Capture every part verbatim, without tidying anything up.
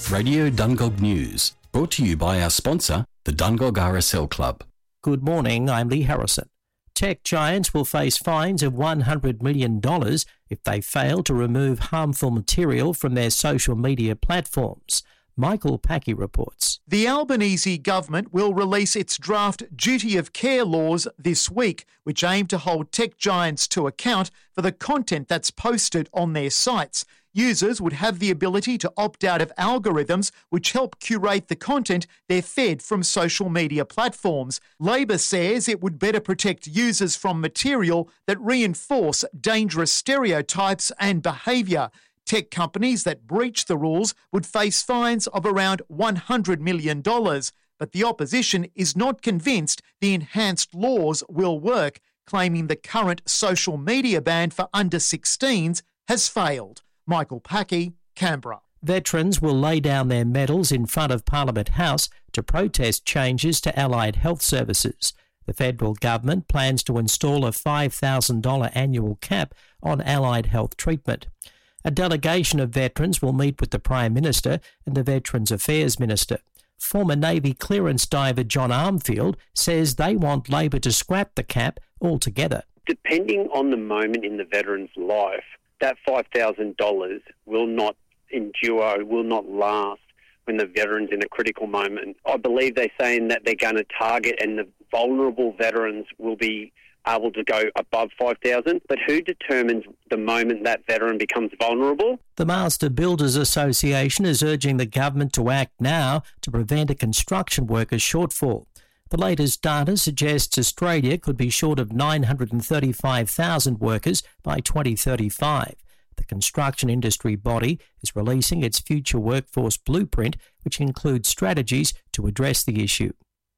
Radio Dungog News, brought to you by our sponsor, the Dungog R S L Club. Good morning, I'm Lee Harrison. Tech giants will face fines of one hundred million dollars if they fail to remove harmful material from their social media platforms. Michael Packey reports. The Albanese government will release its draft duty of care laws this week, which aim to hold tech giants to account for the content that's posted on their sites. Users would have the ability to opt out of algorithms which help curate the content they're fed from social media platforms. Labor says it would better protect users from material that reinforce dangerous stereotypes and behaviour. Tech companies that breach the rules would face fines of around one hundred million dollars, but the opposition is not convinced the enhanced laws will work, claiming the current social media ban for under sixteens has failed. Michael Packey, Canberra. Veterans will lay down their medals in front of Parliament House to protest changes to allied health services. The federal government plans to install a five thousand dollars annual cap on allied health treatment. A delegation of veterans will meet with the Prime Minister and the Veterans Affairs Minister. Former Navy clearance diver John Armfield says they want Labor to scrap the cap altogether. Depending on the moment in the veteran's life, that five thousand dollars will not endure, will not last when the veteran's in a critical moment. I believe they're saying that they're going to target and the vulnerable veterans will be able to go above five thousand dollars, but who determines the moment that veteran becomes vulnerable? The Master Builders Association is urging the government to act now to prevent a construction workers shortfall. The latest data suggests Australia could be short of nine hundred thirty-five thousand workers by twenty thirty-five. The construction industry body is releasing its future workforce blueprint, which includes strategies to address the issue.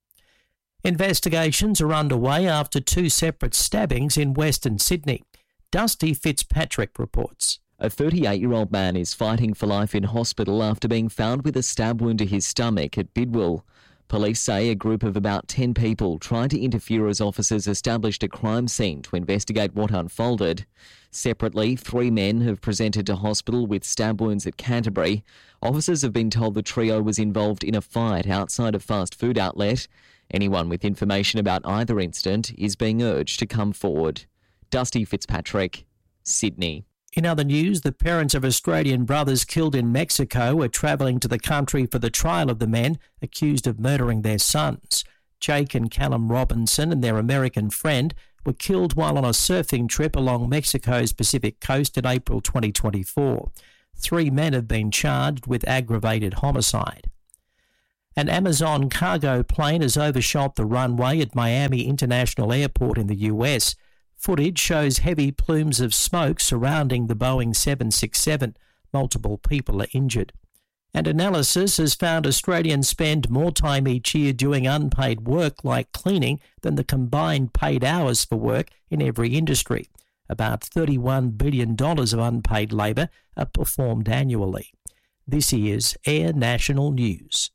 Investigations are underway after two separate stabbings in Western Sydney. Dusty Fitzpatrick reports. A thirty-eight-year-old man is fighting for life in hospital after being found with a stab wound to his stomach at Bidwell. Police say a group of about ten people tried to interfere as officers established a crime scene to investigate what unfolded. Separately, three men have presented to hospital with stab wounds at Canterbury. Officers have been told the trio was involved in a fight outside a fast food outlet. Anyone with information about either incident is being urged to come forward. Dusty Fitzpatrick, Sydney. In other news, the parents of Australian brothers killed in Mexico are travelling to the country for the trial of the men accused of murdering their sons. Jake and Callum Robinson and their American friend were killed while on a surfing trip along Mexico's Pacific coast in April twenty twenty-four. Three men have been charged with aggravated homicide. An Amazon cargo plane has overshot the runway at Miami International Airport in the U S. Footage shows heavy plumes of smoke surrounding the Boeing seven sixty-seven. Multiple people are injured. And analysis has found Australians spend more time each year doing unpaid work like cleaning than the combined paid hours for work in every industry. About thirty-one billion dollars of unpaid labour are performed annually. This is Air National News.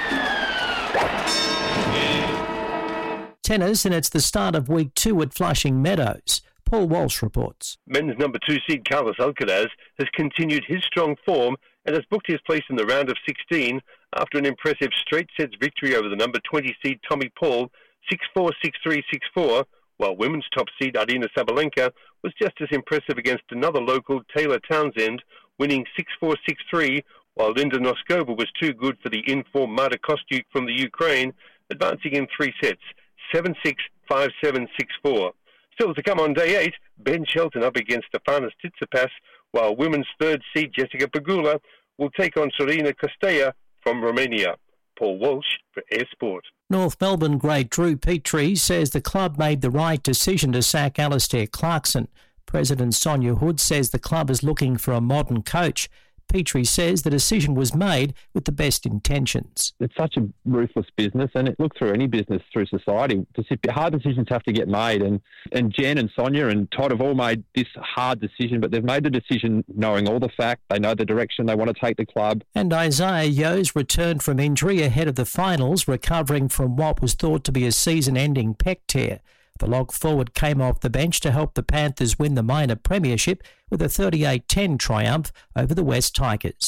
Tennis, and it's the start of week two at Flushing Meadows. Paul Walsh reports. Men's number two seed Carlos Alcaraz has continued his strong form and has booked his place in the round of sixteen after an impressive straight sets victory over the number twenty seed Tommy Paul, six four, six three, six four, while women's top seed Arina Sabalenka was just as impressive against another local, Taylor Townsend, winning six four, six three, while Linda Noskova was too good for the in-form Marta Kostyuk from the Ukraine, advancing in three sets, seven six, five seven, six four. Still to come on day eight, Ben Shelton up against Stefanos Tsitsipas, while women's third seed Jessica Pegula will take on Serena Costella from Romania. Paul Walsh for Air Sport. North Melbourne great Drew Petrie says the club made the right decision to sack Alistair Clarkson. President Sonia Hood says the club is looking for a modern coach. Petrie says the decision was made with the best intentions. It's such a ruthless business, and it looks through any business through society. Hard decisions have to get made, and, and Jen and Sonia and Todd have all made this hard decision, but they've made the decision knowing all the facts. They know the direction they want to take the club. And Isaiah Yo's returned from injury ahead of the finals, recovering from what was thought to be a season-ending pec tear. The log forward came off the bench to help the Panthers win the minor premiership with a thirty-eight ten triumph over the West Tigers.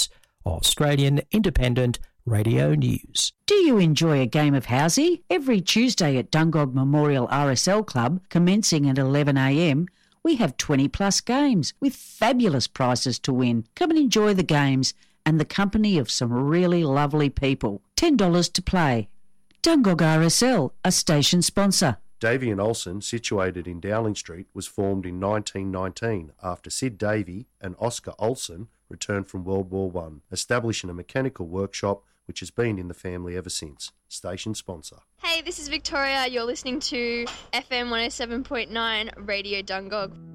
Australian Independent Radio News. Do you enjoy a game of housey? Every Tuesday at Dungog Memorial R S L Club, commencing at eleven a m, we have twenty plus games with fabulous prizes to win. Come and enjoy the games and the company of some really lovely people. ten dollars to play. Dungog R S L, a station sponsor. Davey and Olsen, situated in Dowling Street, was formed in nineteen nineteen after Sid Davey and Oscar Olsen returned from World War One, establishing a mechanical workshop which has been in the family ever since. Station sponsor. Hey, this is Victoria. You're listening to F M one oh seven point nine Radio Dungog.